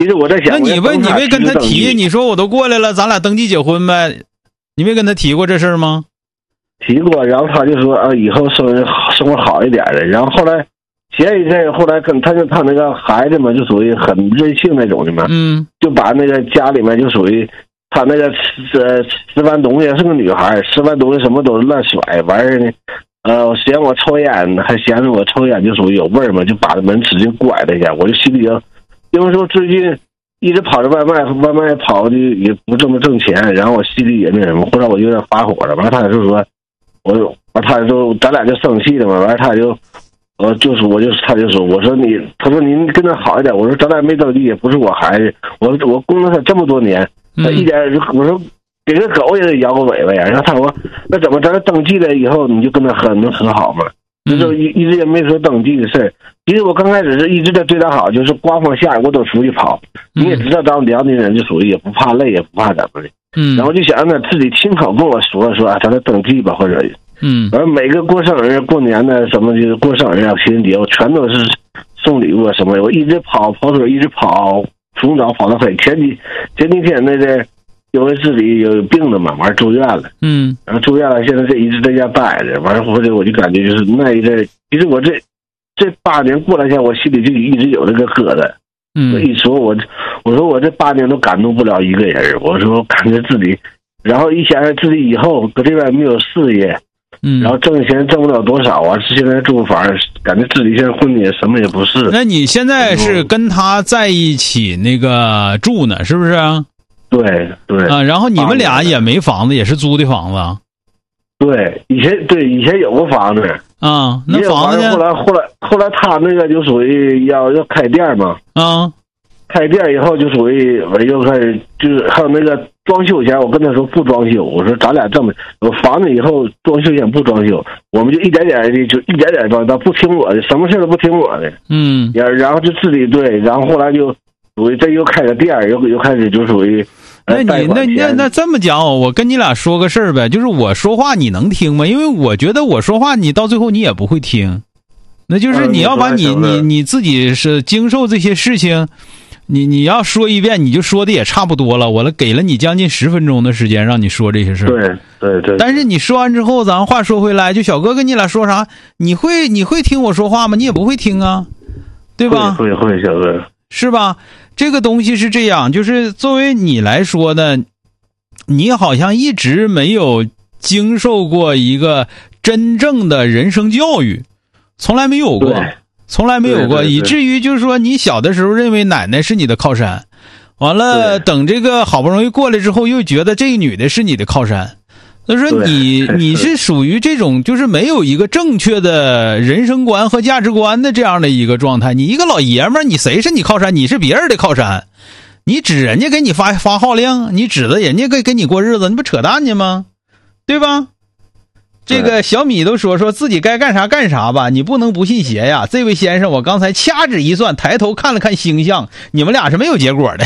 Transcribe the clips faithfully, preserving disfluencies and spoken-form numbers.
其实我在想， 那你为你没跟他提，你说我都过来了，咱俩登记结婚呗？你没跟他提过这事儿吗？ 提过，然后他就说啊，以后生生活好一点的。然后后来前一阵，后来跟他就他那个孩子嘛，就属于很任性那种的嘛，嗯，就把那个家里面就属于他那个吃吃完东西是个女孩，吃完东西什么都是乱甩，完事呢，呃，嫌我抽烟，还嫌着我抽烟就属于有味儿嘛，就把门使劲拐了一下，我就心里就，因为说最近一直跑着外卖，外卖跑的也不这么挣钱，然后我心里也那什么，后来我有点发火了，完了他就说。我完，他就咱俩就生气了嘛。完了，他就，呃，就是我就他就说，我说你，他说您跟他好一点。我说咱俩没登记，也不是我孩子，我我供了他这么多年，他一点，我说给个狗也得摇个尾巴呀。然后他说，那怎么咱登记了以后你就跟他和能和好嘛？那就一一直也没说登记的事儿。其实我刚开始是一直在对他好，就是刮风下雨我都出去跑。你也知道，当辽宁人就属于也不怕累，也不怕怎么的。嗯，然后就想让他自己亲口跟我说说啊，咱们登记吧，或者嗯，而每个过生日、过年的什么就是过生日啊、情人节，我全都是送礼物什么的，我一直跑跑腿，一直跑，从早跑到黑。前几前几天那个因为自己有病了嘛，完住院了，嗯，然后住院了，现在这一直在家待着，完了或者我就感觉就是那一阵，其实我这这八年过来前，我心里就一直有这个疙瘩。嗯，一说我，我说我这八年都感动不了一个人，我说我感觉自己，然后一想自己以后搁这边没有事业，嗯，然后挣钱挣不了多少啊，现在住房，感觉自己现在婚礼什么也不是。 那你现在是跟他在一起那个住呢，是不是？ 对对啊，然后你们俩也没房子，也是租的房子。 对，以前对以前有过房子啊，那房子呢？ 后来后来后来他那个就属于要要开店嘛，啊，开店以后就属于我又开始就是还有那个装修钱，我跟他说不装修，我说咱俩这么有房子以后装修钱不装修，我们就一点点的就一点点装，他不听我的，什么事都不听我的，嗯，然然后就自己对，然后后来就属于这又开个店，又又开始就属于。 那你那那那这么讲，我跟你俩说个事儿呗，就是我说话你能听吗？因为我觉得我说话你到最后你也不会听，那就是你要把你你你自己是经受这些事情，你你要说一遍，你就说的也差不多了。我了给了你将近十分钟的时间让你说这些事儿， 对对对。 但是你说完之后，咱话说回来，就小哥跟你俩说啥，你会你会听我说话吗？你也不会听啊，对吧？ 会会会，小哥是吧？这个东西是这样，就是作为你来说呢，你好像一直没有经受过一个真正的人生教育，从来没有过，从来没有过，以至于就是说你小的时候认为奶奶是你的靠山，完了等这个好不容易过来之后，又觉得这个女的是你的靠山。所以说你你是属于这种就是没有一个正确的人生观和价值观的这样的一个状态。你一个老爷们儿，你谁是你靠山？你是别人的靠山，你指人家给你发发号令，你指着人家给给你过日子，你不扯淡呢吗？对吧？这个小米都说说自己该干啥干啥吧，你不能不信邪呀。这位先生，我刚才掐指一算，抬头看了看星象，你们俩是没有结果的。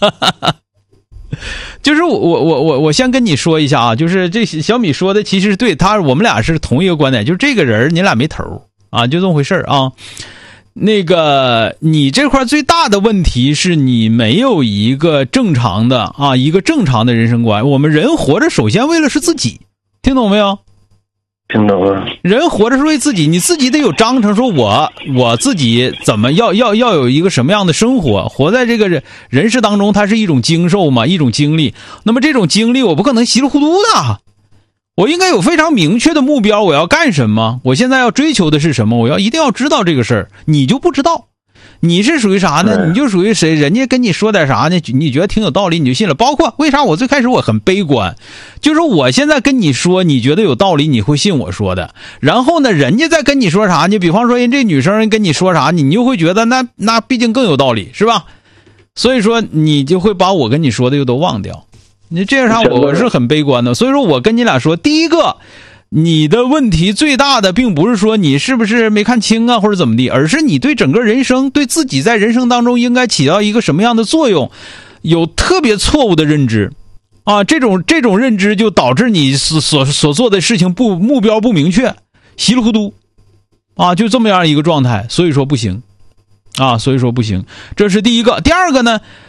就是我我我我我先跟你说一下啊，就是这小米说的其实对他我们俩是同一个观点，就是这个人你俩没头啊，就这么回事啊。那个你这块最大的问题是你没有一个正常的啊一个正常的人生观。我们人活着首先为了是自己，听懂没有？ 听懂了。 人活着是为自己，你自己得有章程，说我我自己怎么要要要有一个什么样的生活，活在这个人人世当中，它是一种经受嘛，一种经历。那么这种经历我不可能稀里糊涂的，我应该有非常明确的目标，我要干什么，我现在要追求的是什么，我要一定要知道这个事儿。你就不知道，你是属于啥呢？你就属于谁？人家跟你说点啥呢？你觉得挺有道理，你就信了。包括为啥我最开始我很悲观，就是我现在跟你说，你觉得有道理，你会信我说的。然后呢，人家再跟你说啥呢？比方说人这女生跟你说啥，你就会觉得那那毕竟更有道理，是吧？所以说你就会把我跟你说的又都忘掉。你这样啥，我是很悲观的。所以说我跟你俩说，第一个，你的问题最大的并不是说你是不是没看清啊或者怎么地，而是你对整个人生，对自己在人生当中应该起到一个什么样的作用，有特别错误的认知啊。这种这种认知就导致你所所所做的事情不目标不明确，稀里糊涂啊，就这么样一个状态。所以说不行啊，所以说不行，这是第一个。第二个呢，